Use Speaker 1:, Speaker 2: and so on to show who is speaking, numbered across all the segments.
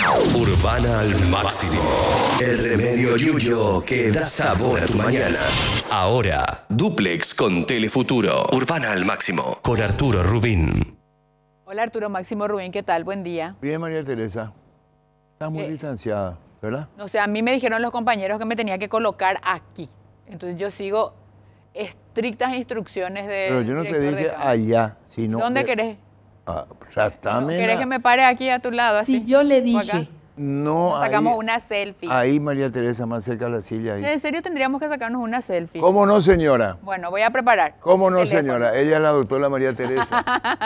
Speaker 1: Urbana al máximo. El remedio Yuyo que da sabor a tu mañana. Ahora, dúplex con Telefuturo. Urbana al máximo. Con Arturo Rubín.
Speaker 2: Hola Arturo, Máximo Rubín, ¿qué tal? Buen día.
Speaker 3: Bien, María Teresa. Estás muy distanciada, ¿verdad?
Speaker 2: No sé, a mí me dijeron los compañeros que me tenía que colocar aquí. Entonces yo sigo estrictas instrucciones de.
Speaker 3: Pero yo no te dije allá, sino...
Speaker 2: ¿Dónde querés?
Speaker 3: Ah, exactamente.
Speaker 2: ¿Querés que me pare aquí a tu lado? Así?
Speaker 4: Si yo le dije.
Speaker 3: No,
Speaker 2: Nos sacamos
Speaker 3: ahí,
Speaker 2: una selfie.
Speaker 3: ahí, María Teresa, más cerca de la silla. Ahí.
Speaker 2: ¿En serio tendríamos que sacarnos una selfie?
Speaker 3: ¿Cómo no, señora?
Speaker 2: Bueno, voy a preparar.
Speaker 3: ¿Cómo no,
Speaker 2: teléfono.
Speaker 3: señora? Ella es la doctora María Teresa.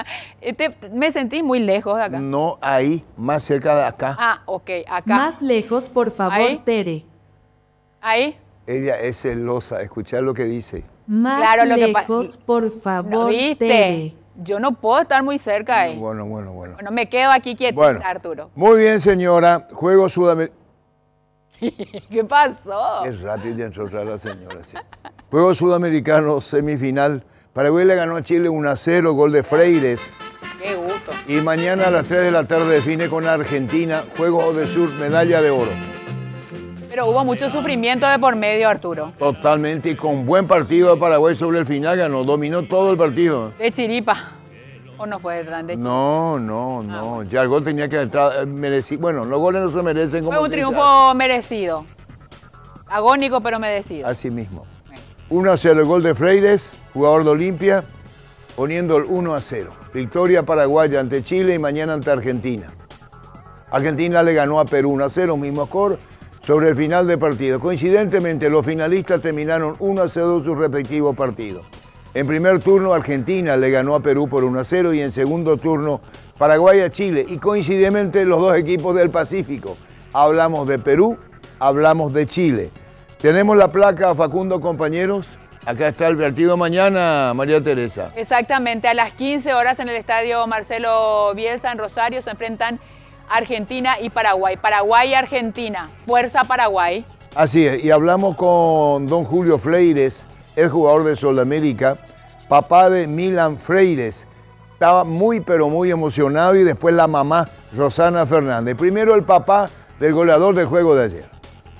Speaker 2: Me sentí muy lejos de acá.
Speaker 3: No, ahí, más cerca de acá.
Speaker 2: Ah, ok, acá.
Speaker 4: Más lejos, por favor,
Speaker 2: Ahí.
Speaker 4: Tere.
Speaker 2: Ahí.
Speaker 3: Ella es celosa, escuchar lo que dice.
Speaker 4: Más
Speaker 2: Claro, lo que
Speaker 4: lejos, por
Speaker 2: ¿No
Speaker 4: favor,
Speaker 2: viste?
Speaker 4: Tere.
Speaker 2: Yo no puedo estar muy cerca ahí.
Speaker 3: Bueno.
Speaker 2: Bueno, me quedo aquí quietita,
Speaker 3: Bueno,
Speaker 2: Arturo.
Speaker 3: muy bien, señora. Juego Sudamericano.
Speaker 2: ¿Qué pasó?
Speaker 3: Es rápido ya entró la señora, sí. Juego Sudamericano, semifinal. Paraguay le ganó a Chile 1-0, gol de Freires.
Speaker 2: Qué gusto.
Speaker 3: Y mañana a las 3 de la tarde define con Argentina, Juegos de Sur, medalla de oro.
Speaker 2: Pero hubo mucho sufrimiento de por medio, Arturo.
Speaker 3: Totalmente, y con buen partido de Paraguay sobre el final, ganó, dominó todo el partido.
Speaker 2: De chiripa. ¿O no fue de chiripa?
Speaker 3: No. Ya el gol tenía que entrar, merecido. Bueno, los goles no se merecen como...
Speaker 2: Fue un triunfo merecido. Agónico, pero merecido.
Speaker 3: Así mismo. 1-0 el gol de Freires, jugador de Olimpia, poniendo el 1-0. Victoria paraguaya ante Chile y mañana ante Argentina. Argentina le ganó a Perú 1-0, mismo score, sobre el final del partido. Coincidentemente, los finalistas terminaron 1-0 sus respectivos partidos. En primer turno, Argentina le ganó a Perú por 1-0 y en segundo turno, Paraguay a Chile. Y coincidentemente, los dos equipos del Pacífico. Hablamos de Perú, hablamos de Chile. Tenemos la placa, Facundo, compañeros. Acá está el partido mañana, María Teresa.
Speaker 2: Exactamente, a las 15 horas en el estadio Marcelo Bielsa en Rosario se enfrentan Argentina y Paraguay. Paraguay y Argentina. Fuerza Paraguay.
Speaker 3: Así es, y hablamos con don Julio Freires, el jugador de Sudamérica, papá de Milan Freires. Estaba muy, pero muy emocionado y después la mamá, Rosana Fernández. Primero el papá del goleador del juego de ayer.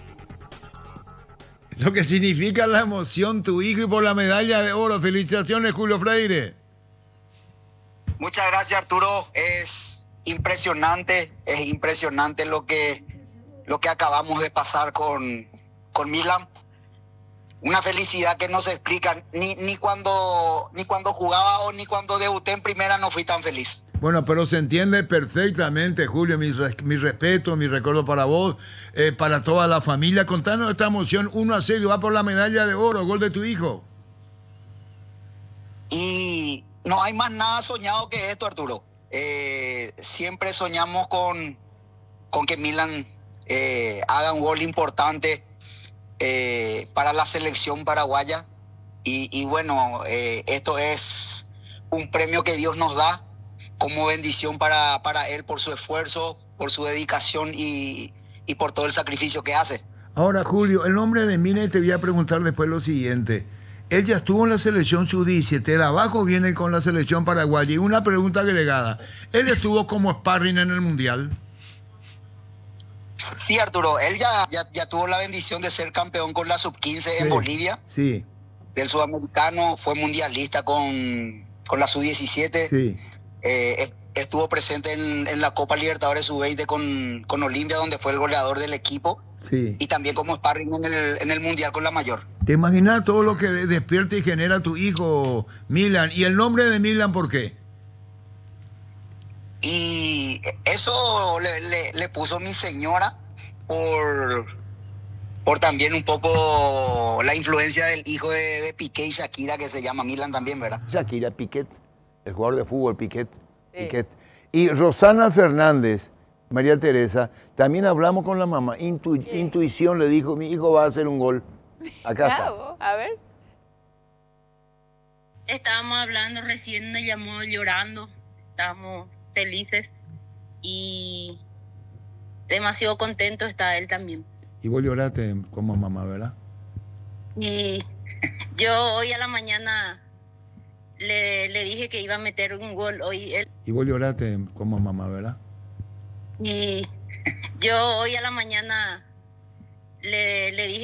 Speaker 3: Lo que significa la emoción, tu hijo y por la medalla de oro. Felicitaciones, Julio Freire.
Speaker 5: Muchas gracias, Arturo. Es impresionante lo que acabamos de pasar con Milan. Una felicidad que no se explica. Ni cuando jugaba o ni cuando debuté en primera no fui tan feliz.
Speaker 3: Bueno, pero se entiende perfectamente, Julio, mi respeto, mi recuerdo para vos, para toda la familia. Contanos esta emoción, 1-0, va por la medalla de oro, gol de tu hijo.
Speaker 5: Y no hay más nada soñado que esto, Arturo. Siempre soñamos con que Milan haga un gol importante para la selección paraguaya. Y bueno, esto es un premio que Dios nos da como bendición para él por su esfuerzo, por su dedicación y por todo el sacrificio que hace.
Speaker 3: Ahora, Julio, el nombre de Milan, te voy a preguntar después lo siguiente. Él ya estuvo en la selección sub-17, de abajo viene con la selección paraguaya. Y una pregunta agregada, ¿él estuvo como sparring en el Mundial?
Speaker 5: Sí, Arturo, él ya tuvo la bendición de ser campeón con la sub-15 en Bolivia.
Speaker 3: Sí.
Speaker 5: Del sudamericano, fue mundialista con la sub-17. Sí. Estuvo presente en la Copa Libertadores sub-20 con Olimpia, donde fue el goleador del equipo. Sí. Y también como sparring en el Mundial con la mayor.
Speaker 3: ¿Te imaginas todo lo que despierta y genera tu hijo, Milan? ¿Y el nombre de Milan por qué?
Speaker 5: Y eso le puso mi señora por también un poco la influencia del hijo de Piqué y Shakira, que se llama Milan también, ¿verdad?
Speaker 3: Shakira, Piquet, el jugador de fútbol, Piquet. Sí. Piquet. Y Rosana Fernández, María Teresa, también hablamos con la mamá. Intuición le dijo, mi hijo va a hacer un gol. Acá está.
Speaker 2: A ver.
Speaker 6: Estábamos hablando, recién me llamó llorando. Estábamos felices y demasiado contento está él también.
Speaker 3: Y vos lloraste como mamá, ¿verdad?
Speaker 6: Y yo hoy a la mañana le dije que iba a meter un gol hoy.
Speaker 3: Y vos lloraste como mamá, ¿verdad?
Speaker 6: Y Yo hoy a la mañana le dije